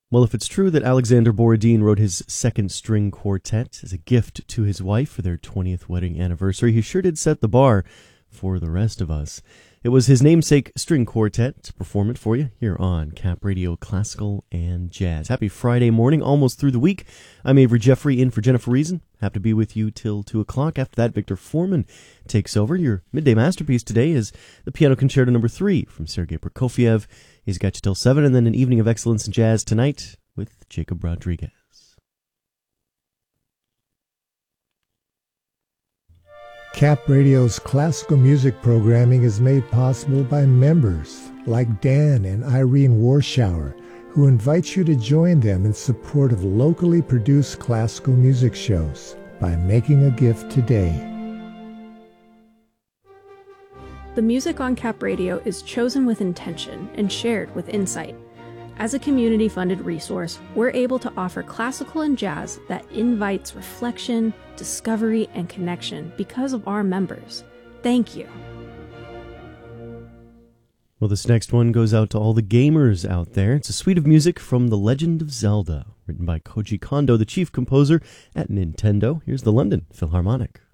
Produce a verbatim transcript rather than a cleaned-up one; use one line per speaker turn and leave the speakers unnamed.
Well, if it's true that Alexander Borodin wrote his second string quartet as a gift to his wife for their twentieth wedding anniversary, he sure did set the bar for the rest of us. It was his namesake string quartet to perform it for you here on Cap Radio Classical and Jazz. Happy Friday morning, almost through the week. I'm Avery Jeffrey, in for Jennifer Reason. Happy to be with you till two o'clock. After that, Victor Foreman takes over. Your midday masterpiece today is the Piano Concerto number three from Sergei Prokofiev. He's got you till seven, and then an evening of excellence in jazz tonight with Jacob Rodriguez.
Cap Radio's classical music programming is made possible by members like Dan and Irene Warschauer, who invite you to join them in support of locally produced classical music shows by making a gift today.
The music on Cap Radio is chosen with intention and shared with insight. As a community-funded resource, we're able to offer classical and jazz that invites reflection, discovery, and connection because of our members. Thank you.
Well, this next one goes out to all the gamers out there. It's a suite of music from The Legend of Zelda, written by Koji Kondo, the chief composer at Nintendo. Here's the London Philharmonic.